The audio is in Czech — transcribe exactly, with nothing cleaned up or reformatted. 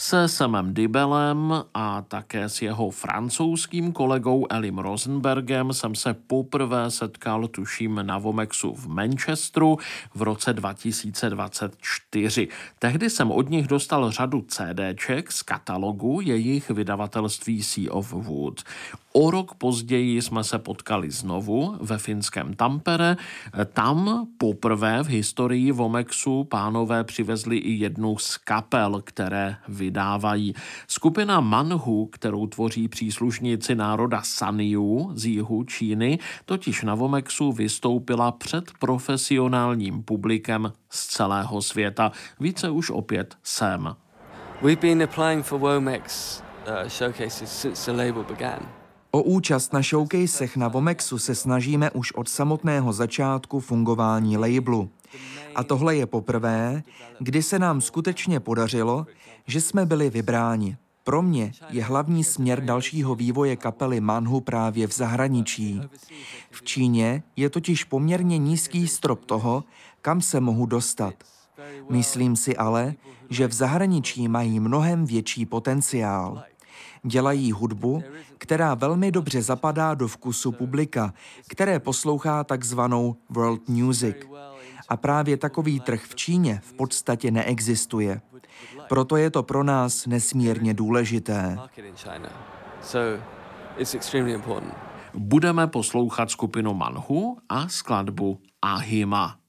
Se Samem Dybelem a také s jeho francouzským kolegou Elim Rosenbergem jsem se poprvé setkal, tuším, na Vomexu v Manchesteru v roce dva tisíce dvacet čtyři. Tehdy jsem od nich dostal řadu CDček z katalogu jejich vydavatelství Sea of Wood. O rok později jsme se potkali znovu ve finském Tampere. Tam poprvé v historii Vomexu pánové přivezli i jednu z kapel, které vydávají. Skupina Manhu, kterou tvoří příslušníci národa Saniu z jihu Číny, totiž na Vomexu vystoupila před profesionálním publikem z celého světa. Více už opět sem. We've been applying for Womex uh, showcases since the label began. O účast na showcasech na Vomexu se snažíme už od samotného začátku fungování labelu. A tohle je poprvé, kdy se nám skutečně podařilo, že jsme byli vybráni. Pro mě je hlavní směr dalšího vývoje kapely Manhu právě v zahraničí. V Číně je totiž poměrně nízký strop toho, kam se mohu dostat. Myslím si ale, že v zahraničí mají mnohem větší potenciál. Dělají hudbu, která velmi dobře zapadá do vkusu publika, které poslouchá takzvanou world music. A právě takový trh v Číně v podstatě neexistuje. Proto je to pro nás nesmírně důležité. Budeme poslouchat skupinu Manhu a skladbu Ahima.